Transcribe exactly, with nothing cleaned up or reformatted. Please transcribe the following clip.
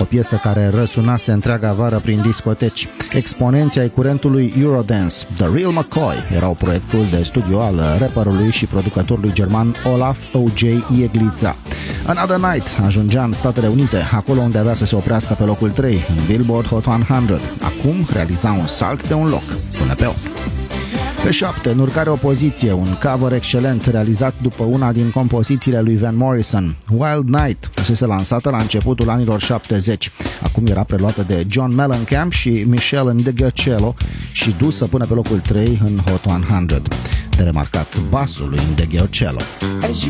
o piesă care răsunase întreaga vară prin discoteci. Exponenții ai curentului Eurodance, The Real McCoy, erau proiectul de studio al rapperului și producătorului german Olaf O J Ieglița. Another Night ajungea în Statele Unite, acolo unde avea să se oprească pe locul trei în Billboard Hot o sută. Acum realiza un salt de un loc, până pe opt. Pe șapte, în urcare o poziție, un cover excelent realizat după una din compozițiile lui Van Morrison. Wild Night fusese lansată la începutul anilor șaptezeci. Acum era preluată de John Mellencamp și Michelle Ndegeocello și dusă până pe locul trei în Hot o sută. De remarcat basul lui Ndegeocello. As you